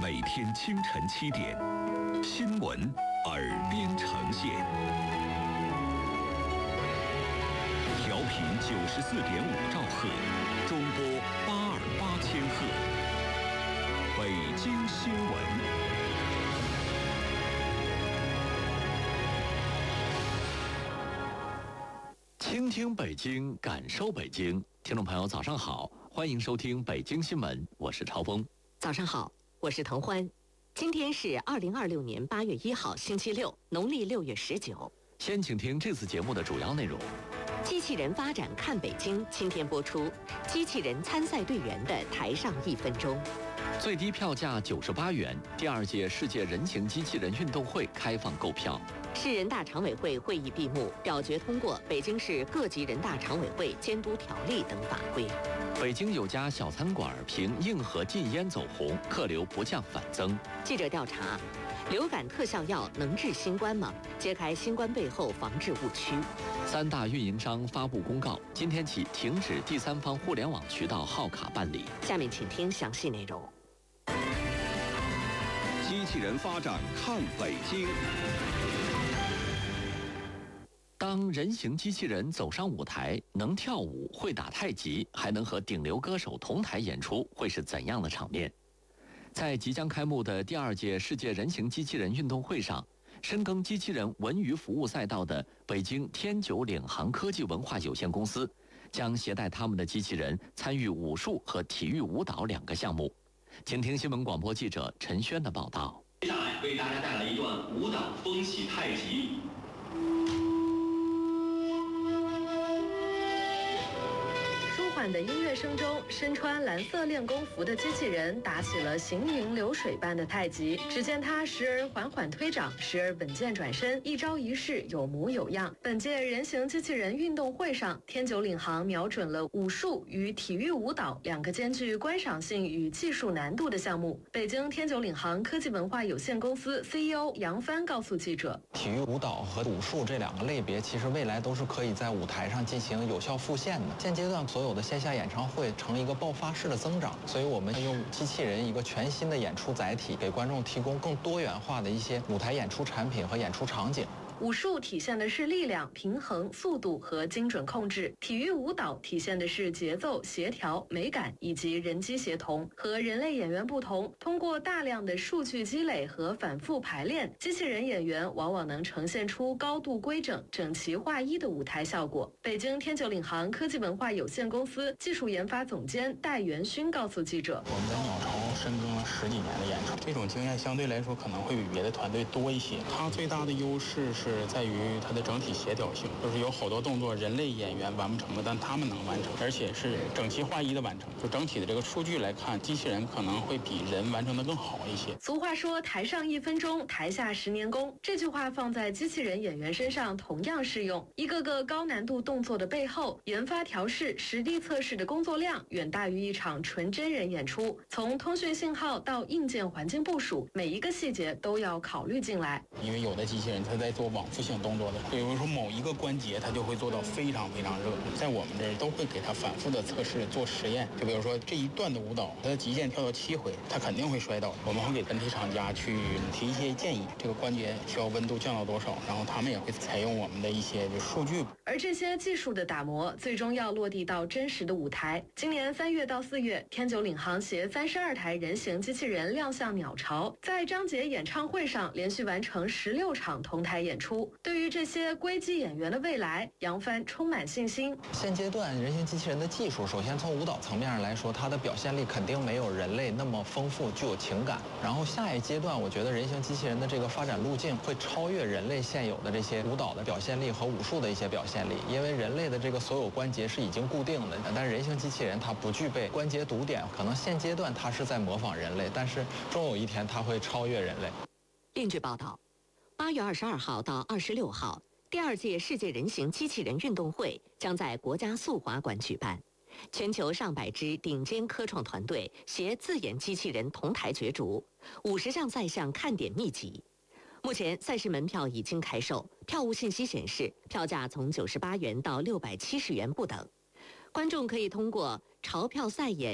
每天清晨7点，新闻耳边呈现，调频94.5兆赫，中波828千赫，北京新闻。倾听北京，感受北京。听众朋友，早上好，欢迎收听北京新闻，我是超峰。 早上好，我是滕欢。今天是2026年8月1号，星期六，农历6月19。 先请听这次节目的主要内容。 机器人发展看北京，今天播出机器人参赛队员的台上1分钟。 最低票价98元，第2届世界人形机器人运动会开放购票。 市人大常委会会议闭幕，表决通过北京市各级人大常委会监督条例等法规。 北京有家小餐馆凭硬核禁烟走红，客流不降反增。 记者调查，流感特效药能治新冠吗？揭开新冠背后防治误区。 3大运营商发布公告，今天起停止第三方互联网渠道号卡办理。 下面请听详细内容。 机器人发展看北京。 当人形机器人走上舞台，能跳舞、会打太极，还能和顶流歌手同台演出，会是怎样的场面？在即将开幕的第2届世界人形机器人运动会上，深耕机器人文娱服务赛道的北京天九领航科技文化有限公司，将携带他们的机器人参与武术和体育舞蹈2个项目。请听新闻广播记者陈轩的报道。 接下来为大家带来一段舞蹈风起太极。 的音乐声中，身穿蓝色练功服的机器人打起了行云流水般的太极。只见他时而缓缓推掌，时而稳健转身，一招一式有模有样。本届人形机器人运动会上，天九领航瞄准了武术与体育舞蹈2个兼具观赏性与技术难度的项目。北京天九领航科技文化有限公司 CEO 杨帆告诉记者， 体育舞蹈和武术这2个类别，其实未来都是可以在舞台上进行有效复现的。现阶段所有的线下演唱会成了一个爆发式的增长，所以我们用机器人一个全新的演出载体，给观众提供更多元化的一些舞台演出产品和演出场景。 武术体现的是力量、平衡、速度和精准控制，体育舞蹈体现的是节奏、协调、美感以及人机协同。和人类演员不同，通过大量的数据积累和反复排练，机器人演员往往能呈现出高度规整、整齐划一的舞台效果。北京天九领航科技文化有限公司技术研发总监戴元勋告诉记者， 我们在鸟巢深耕了10几年的演出，这种经验相对来说可能会比别的团队多一些。它最大的优势是在于它的整体协调性，就是有好多动作人类演员完不成的，但他们能完成，而且是整齐划一的完成。就整体的这个数据来看，机器人可能会比人完成的更好一些。 俗话说，台上1分钟，台下10年功。这句话放在机器人演员身上同样适用。一个个高难度动作的背后，研发调试、实地测试的工作量远大于一场纯真人演出。从通讯信号到硬件环境部署，每一个细节都要考虑进来。 因为有的机器人它在做往复性动作的，比如说某一个关节它就会做到非常非常热，在我们这儿都会给它反复的测试做实验。就比如说这一段的舞蹈，它的极限跳到7回，它肯定会摔倒。我们会给本体厂家去提一些建议，这个关节需要温度降到多少，然后他们也会采用我们的一些数据。 而这些技术的打磨，最终要落地到真实的舞台。今年3月到4月，天九领航携32台人形机器人亮相鸟巢，在张杰演唱会上连续完成16场同台演出。对于这些硅基演员的未来，杨帆充满信心。 现阶段人形机器人的技术，首先从舞蹈层面上来说，它的表现力肯定没有人类那么丰富，具有情感。然后下一阶段，我觉得人形机器人的这个发展路径会超越人类现有的这些舞蹈的表现力和武术的一些表现力，因为人类的这个所有关节是已经固定的，但是人形机器人它不具备关节堵点，可能现阶段它是在模仿人类，但是终有一天它会超越人类。 另据报道，8月22号到26号，第2届世界人形机器人运动会将在国家速滑馆举办。全球上百支顶尖科创团队携自研机器人同台角逐，50项赛项看点密集。目前赛事门票已经开售，票务信息显示，票价从98元到670元不等。观众可以通过潮票赛演